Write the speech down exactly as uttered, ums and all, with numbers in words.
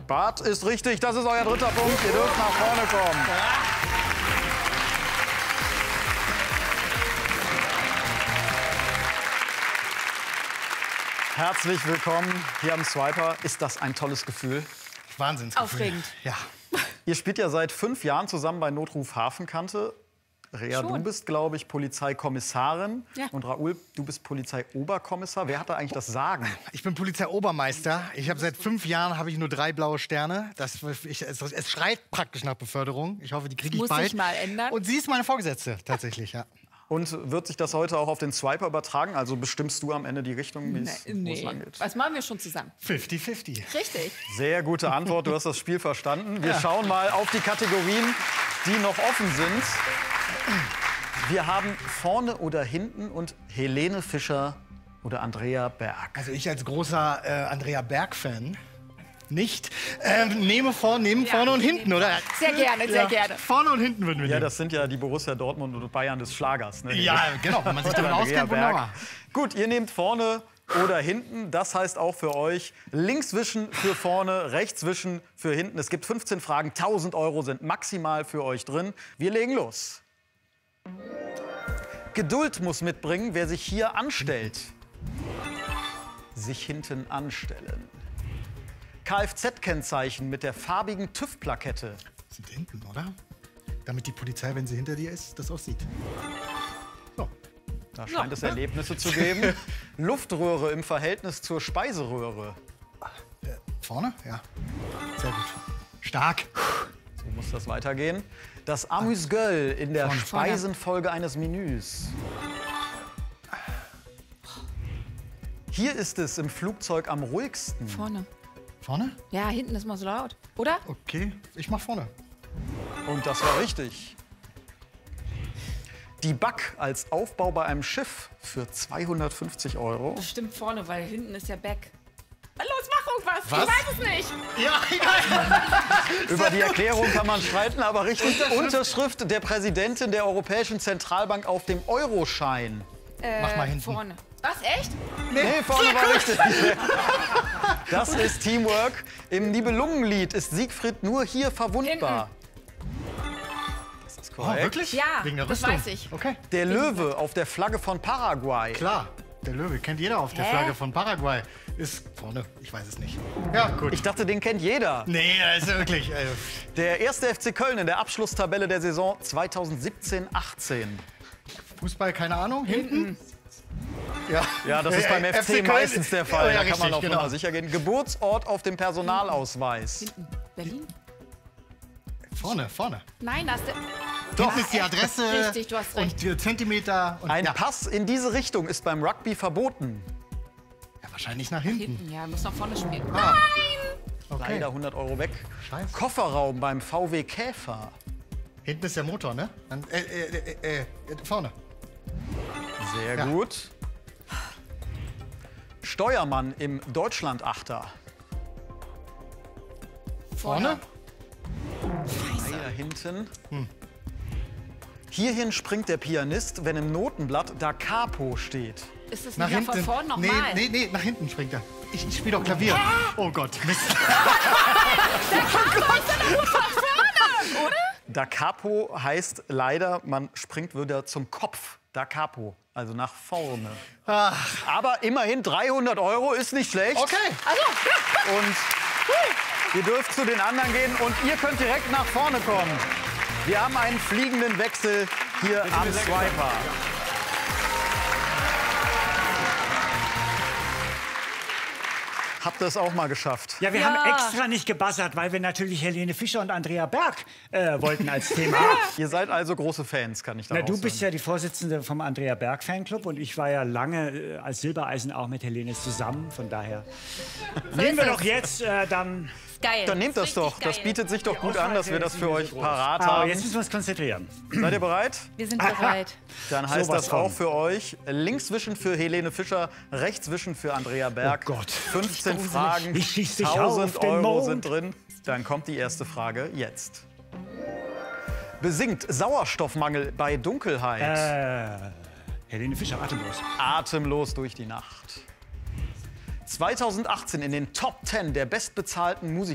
Bart ist richtig, das ist euer dritter Punkt. Ihr dürft nach vorne kommen. Herzlich willkommen hier am Swiper. Ist das ein tolles Gefühl? Wahnsinnsgefühl. Aufregend. Ja. Ihr spielt ja seit fünf Jahren zusammen bei Notruf Hafenkante. Rea, Schon. du bist, glaube ich, Polizeikommissarin. Ja. Und Raoul, du bist Polizeioberkommissar. Wer hat da eigentlich das Sagen? Ich bin Polizeiobermeister. Ich habe seit fünf Jahren habe ich nur drei blaue Sterne. Das, ich, es, es schreit praktisch nach Beförderung. Ich hoffe, die kriege ich Muss bald. sich mal ändern. Und sie ist meine Vorgesetzte, tatsächlich, ja. Und wird sich das heute auch auf den Swiper übertragen? Also bestimmst du am Ende die Richtung, wie es wo es lang geht? Was machen wir schon zusammen? fünfzig fünfzig. Richtig. Sehr gute Antwort, du hast das Spiel verstanden. Wir schauen mal auf die Kategorien, die noch offen sind. Wir haben vorne oder hinten und Helene Fischer oder Andrea Berg. Also ich als großer äh, Andrea Berg-Fan nicht. Ähm, nehme vorne, nehmen Ja, vorne und wir hinten, nehmen oder? Sehr gerne, sehr gerne. Vorne und hinten würden wir Ja, nehmen. das sind ja die Borussia Dortmund und Bayern des Schlagers. Ne? Ja, genau, wenn man sich damit Andrea auskennt, Berg. wunderbar. Gut, ihr nehmt vorne oder hinten. Das heißt auch für euch links wischen für vorne, rechts wischen für hinten. Es gibt fünfzehn Fragen, tausend Euro sind maximal für euch drin. Wir legen los. Geduld muss mitbringen, wer sich hier anstellt. Sich hinten anstellen. Kfz-Kennzeichen mit der farbigen TÜV-Plakette. Sind hinten, oder? Damit die Polizei, wenn sie hinter dir ist, das auch sieht. So. Da scheint es Erlebnisse zu geben. Luftröhre im Verhältnis zur Speiseröhre. Äh, vorne? Ja. Sehr gut. Stark. So muss das weitergehen. Das Amüsgöl in der Vorne. Speisenfolge eines Menüs. Hier ist es im Flugzeug am ruhigsten. Vorne. Vorne? Ja, hinten ist mal so laut. Oder? Okay, ich mach vorne. Und das war richtig. Die Back als Aufbau bei einem Schiff für zweihundertfünfzig Euro. Das stimmt vorne, weil hinten ist ja Back. Los, mach irgendwas. Was? Ich weiß es nicht. Ja, egal. Über die Erklärung kann man streiten, aber richtig. Unterschrift der Präsidentin der Europäischen Zentralbank auf dem Euroschein. Äh, Mach mal hinten. Vorne. Was, echt? Nee, vorne war richtig. Das ist Teamwork. Im Nibelungenlied ist Siegfried nur hier verwundbar. Das ist Oh, korrekt. wirklich? Ja, Wegen der das Rüstung. weiß ich. Okay, Der Löwe auf der Flagge von Paraguay. klar. Der Löwe kennt jeder auf der Hä? Flagge von Paraguay. Ist vorne, ich weiß es nicht. Ja, gut. Ich dachte, den kennt jeder. nee, also wirklich. Äh, Der erste F C Köln in der Abschlusstabelle der Saison zweitausendsiebzehn achtzehn. Fußball, keine Ahnung. Hinten? Ja. Ja, das ist Äh, beim äh, F C Köln- meistens der Fall. Ja, ja, Da kann man richtig, auf genau. Nummer sicher gehen. Geburtsort auf dem Personalausweis. Hinten. Berlin? Vorne, vorne. Nein, das ist... Dort ist die Adresse. Richtig, du hast recht. Und die Zentimeter. Und, Ein ja. Pass in diese Richtung ist beim Rugby verboten. Ja, wahrscheinlich nach hinten. Hinten, ja, muss nach vorne spielen. Ah. Leider Okay. hundert Euro weg. Scheiße. Kofferraum beim V W Käfer. Hinten ist der Motor, ne? Dann, äh, äh, äh, äh, vorne. Sehr Ja. gut. Steuermann im Deutschlandachter. Vorne? Leider hinten. Hierhin springt der Pianist, wenn im Notenblatt da Capo steht. Ist das Nach nicht hinten. von vorne nee, nochmal? nee, nee, nach hinten springt er. Ich, ich spiele doch Klavier. Oh Gott, Mist. Da Capo heißt leider, man springt wieder zum Kopf. Da Capo, also nach vorne. Ach, Aber immerhin dreihundert Euro ist nicht schlecht. okay. Und ihr dürft zu den anderen gehen und ihr könnt direkt nach vorne kommen. Wir haben einen fliegenden Wechsel hier am Swiper. Habt ihr es auch mal geschafft? Ja, wir Ja. haben extra nicht gebassert, weil wir natürlich Helene Fischer und Andrea Berg äh, wollten als Thema. Ihr seid also große Fans, kann ich Na, daraus du bist hören. ja die Vorsitzende vom Andrea Berg Fanclub und ich war ja lange äh, als Silbereisen auch mit Helene zusammen. Von daher nehmen wir ist doch es. jetzt äh, dann. Geil. Dann nehmt das Richtig doch. Das geil. bietet sich doch gut an, dass wir das für euch parat Aber haben. jetzt müssen wir uns konzentrieren. Seid ihr bereit? Wir sind bereit. Dann heißt Sowas das auch von. für euch links wischen für Helene Fischer, rechts wischen für Andrea Berg. Oh Gott. fünfzehn Fragen, Ich schieß dich tausend auf den Euro Mond. sind drin. Dann kommt die erste Frage jetzt. Besingt Sauerstoffmangel bei Dunkelheit. Äh, Helene Fischer, atemlos. Atemlos durch die Nacht. zweitausendachtzehn in den Top zehn der bestbezahlten Musiker.